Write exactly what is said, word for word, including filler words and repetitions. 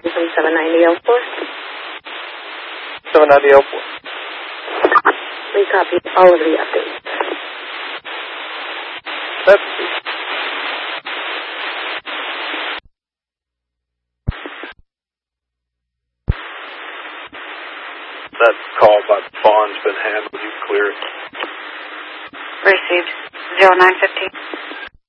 from seven ninety oh four. seven ninety oh four. We copy all of the updates. That's That call by Bond's been handled. You clear it. Received. zero nine fifteen.